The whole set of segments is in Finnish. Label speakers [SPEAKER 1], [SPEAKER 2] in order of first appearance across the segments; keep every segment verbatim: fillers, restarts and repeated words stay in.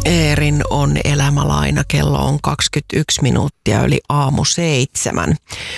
[SPEAKER 1] Eerin on elämälaina. Kello on kaksikymmentäyksi minuuttia yli aamu seitsemän.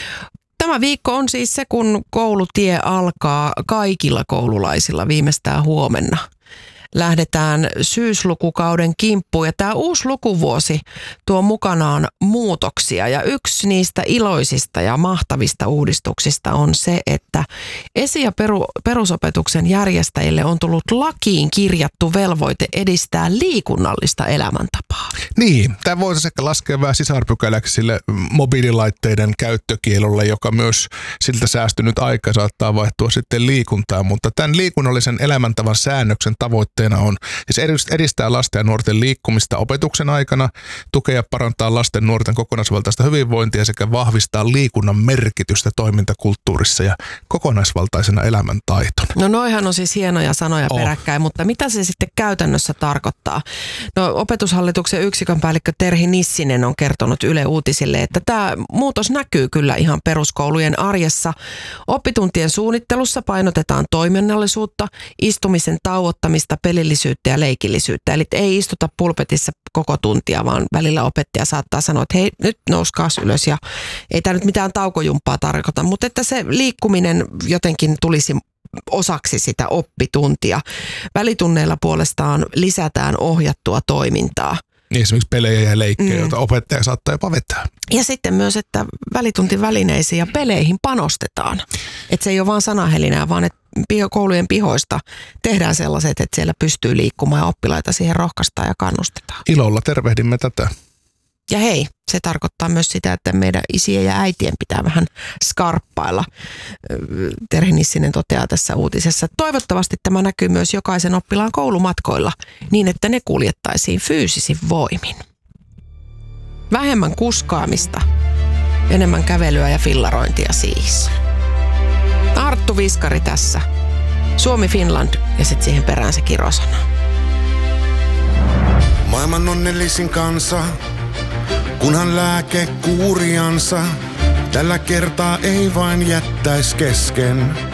[SPEAKER 1] Tämä viikko on siis se, kun koulutie alkaa kaikilla koululaisilla viimeistään huomenna. Lähdetään syyslukukauden kimppuun ja tämä uusi lukuvuosi tuo mukanaan muutoksia ja yksi niistä iloisista ja mahtavista uudistuksista on se, että esi- ja peru- perusopetuksen järjestäjille on tullut lakiin kirjattu velvoite edistää liikunnallista elämäntapaa.
[SPEAKER 2] Niin, tämä voisi ehkä laskea vähän sisarpykäläksi sille mobiililaitteiden käyttökielolle, joka myös siltä säästynyt aika saattaa vaihtua sitten liikuntaan, mutta tämän liikunnallisen elämäntavan säännöksen tavoitteena on siis edistää lasten ja nuorten liikkumista opetuksen aikana, tukea ja parantaa lasten ja nuorten kokonaisvaltaista hyvinvointia sekä vahvistaa liikunnan merkitystä toimintakulttuurissa ja kokonaisvaltaisena elämäntaitona.
[SPEAKER 1] No noihan on siis hienoja sanoja oh. peräkkäin, mutta mitä se sitten käytännössä tarkoittaa? No opetushallituksen yksikön päällikkö Terhi Nissinen on kertonut Yle Uutisille, että tämä muutos näkyy kyllä ihan peruskoulujen arjessa. Oppituntien suunnittelussa painotetaan toiminnallisuutta, istumisen tauottamista, pelillisyyttä ja leikillisyyttä. Eli ei istuta pulpetissa koko tuntia, vaan välillä opettaja saattaa sanoa, että hei, nyt nouskaas ylös ja ei tämä nyt mitään taukojumppaa tarkoita, mutta että se liikkuminen jotenkin tulisi osaksi sitä oppituntia. Välitunneilla puolestaan lisätään ohjattua toimintaa.
[SPEAKER 2] Niin esimerkiksi pelejä ja leikkejä, mm. joita opettaja saattaa jopa vetää.
[SPEAKER 1] Ja sitten myös, että välituntivälineisiin ja peleihin panostetaan. Että se ei ole vaan sanahelinää, vaan että koulujen pihoista tehdään sellaiset, että siellä pystyy liikkumaan ja oppilaita siihen rohkaistaan ja kannustetaan.
[SPEAKER 2] Ilolla tervehdimme tätä.
[SPEAKER 1] Ja hei, se tarkoittaa myös sitä, että meidän isien ja äitien pitää vähän skarppailla. Terhi Nissinen toteaa tässä uutisessa. Toivottavasti tämä näkyy myös jokaisen oppilaan koulumatkoilla niin, että ne kuljettaisiin fyysisin voimin. Vähemmän kuskaamista, enemmän kävelyä ja fillarointia siis. Arttu Viskari tässä. Suomi Finland ja sitten siihen perään se kirosana.
[SPEAKER 3] Maailman onnellisin kansa, kunhan lääke kuuriansa, tällä kertaa ei vain jättäis kesken.